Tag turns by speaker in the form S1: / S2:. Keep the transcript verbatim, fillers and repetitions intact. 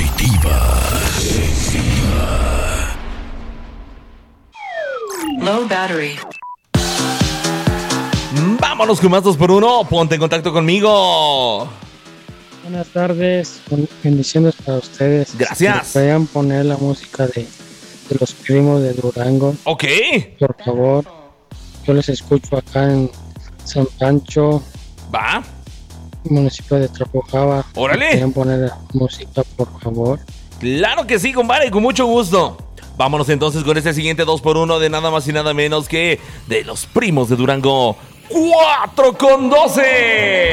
S1: Sensitiva. Sensitiva.
S2: Low battery.
S3: Vámonos con más dos por uno. Ponte en contacto conmigo.
S4: Buenas tardes, bendiciones para ustedes.
S3: Gracias.
S4: Si pueden poner la música de, de los primos de Durango.
S3: Ok.
S4: Por favor. Yo les escucho acá en San Pancho.
S3: Va.
S4: Municipio de Trapojava.
S3: Órale.
S4: ¿Pueden poner la música, por favor?
S3: Claro que sí, compadre, con mucho gusto. Vámonos entonces con este siguiente dos por uno de nada más y nada menos que de los primos de Durango. cuatro con doce.